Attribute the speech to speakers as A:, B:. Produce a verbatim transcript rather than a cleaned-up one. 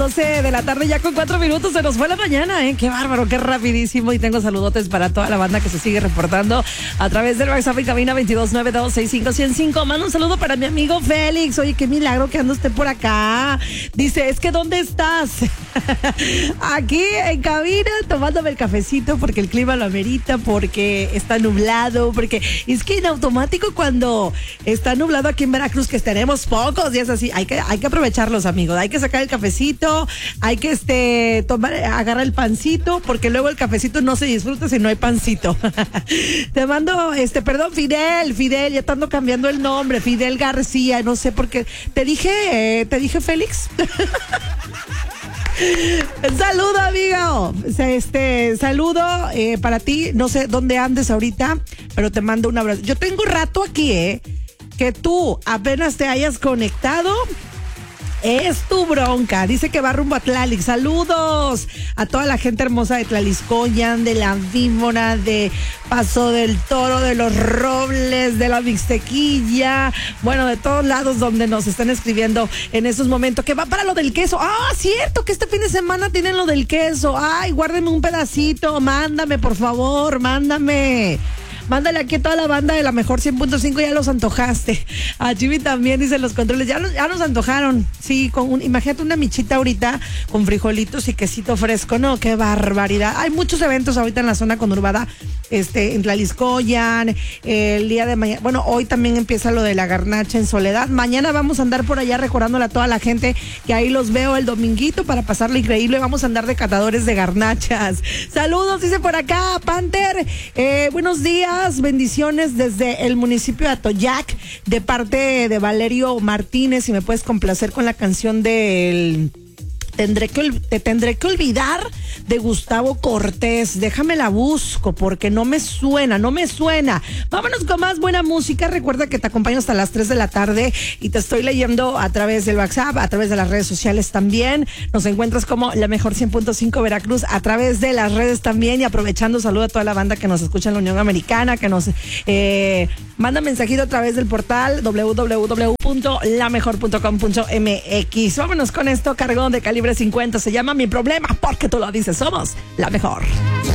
A: doce de la tarde ya con cuatro minutos, se nos fue la mañana, ¿eh? Qué bárbaro, qué rapidísimo. Y tengo saludotes para toda la banda que se sigue reportando a través del WhatsApp y cabina veintidós noventa y dos sesenta y cinco ciento cinco. Mando un saludo para mi amigo Félix. Oye, qué milagro que anda usted por acá. Dice, es que ¿dónde estás? Aquí en cabina tomándome el cafecito porque el clima lo amerita, porque está nublado, porque es que en automático cuando está nublado aquí en Veracruz, que tenemos pocos días así, hay que, hay que aprovecharlos, amigos. Hay que sacar el cafecito, hay que este tomar, agarrar el pancito, porque luego el cafecito no se disfruta si no hay pancito. Te mando, este, perdón, Fidel, Fidel, ya te ando cambiando el nombre, Fidel García, no sé por qué. Te dije, eh, te dije Félix. Saludo, amigo. Este, saludo eh, para ti. No sé dónde andes ahorita, pero te mando un abrazo. Yo tengo rato aquí, eh, que tú apenas te hayas conectado. Es tu bronca. Dice que va rumbo a Tlalic. Saludos a toda la gente hermosa de Tlaliscoyan, de la Víbora, de Paso del Toro, de Los Robles, de la Mixtequilla. Bueno, de todos lados donde nos están escribiendo en estos momentos. Que va para lo del queso. Ah, cierto que este fin de semana tienen lo del queso. Ay, guárdeme un pedacito. Mándame, por favor, mándame. Mándale aquí a toda la banda de la mejor cien punto cinco, ya los antojaste. A Jimmy también dice los controles, ya nos, ya nos antojaron. Sí, con un, imagínate una michita ahorita con frijolitos y quesito fresco, no, qué barbaridad. Hay muchos eventos ahorita en la zona conurbada, este, en Tlaliscoyan, eh, el día de mañana, bueno, hoy también empieza lo de la garnacha en Soledad. Mañana vamos a andar por allá recordándole a toda la gente que ahí los veo el dominguito para pasarlo increíble. Vamos a andar de catadores de garnachas. Saludos, dice por acá, Panther, eh, buenos días. Bendiciones desde el municipio de Atoyac, de parte de Valerio Martínez. Y me puedes complacer con la canción del Tendré que, te tendré que olvidar, de Gustavo Cortés. Déjame la busco porque no me suena, no me suena. Vámonos con más buena música. Recuerda que te acompaño hasta las tres de la tarde y te estoy leyendo a través del WhatsApp, a través de las redes sociales también. Nos encuentras como la mejor cien punto cinco Veracruz a través de las redes también. Y aprovechando, saludo a toda la banda que nos escucha en la Unión Americana, que nos eh, manda mensajito a través del portal doble u doble u doble u punto la mejor punto com punto m x. Vámonos con esto, cargón de calibre cincuenta. Se llama Mi Problema, porque tú lo dices, somos la mejor.